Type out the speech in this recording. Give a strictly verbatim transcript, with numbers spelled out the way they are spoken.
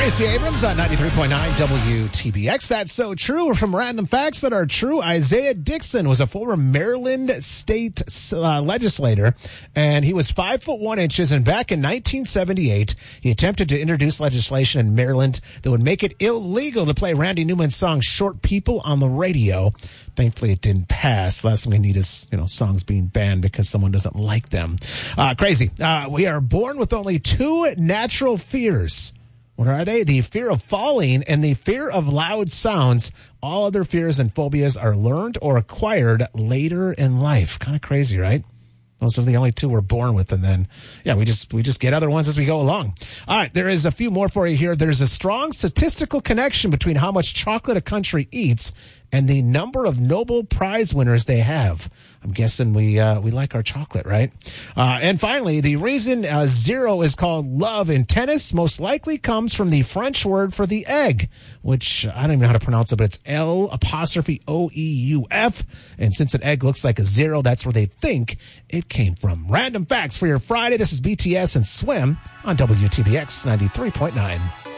Stacey Abrams on ninety-three point nine W T B X. That's so true. We're from Random Facts That Are True. Isaiah Dixon was a former Maryland state uh, legislator, and he was five foot one inches. And back in nineteen seventy-eight, he attempted to introduce legislation in Maryland that would make it illegal to play Randy Newman's song "Short People" on the radio. Thankfully, it didn't pass. Last thing we need is, you know, songs being banned because someone doesn't like them. Uh, crazy. Uh, we are born with only two natural fears. What are they? The fear of falling and the fear of loud sounds. All other fears and phobias are learned or acquired later in life. Kind of crazy, right? Those are the only two we're born with, and then, yeah, we just we just get other ones as we go along. All right, there is a few more for you here. There's a strong statistical connection between how much chocolate a country eats and the number of Nobel Prize winners they have. I'm guessing we uh, we like our chocolate, right? Uh, and finally, the reason uh, zero is called love in tennis most likely comes from the French word for the egg, which I don't even know how to pronounce it, but it's L apostrophe O E U F. And since an egg looks like a zero, that's where they think it came from. Random facts for your Friday. This is B T S and Swim on W T B X ninety-three point nine.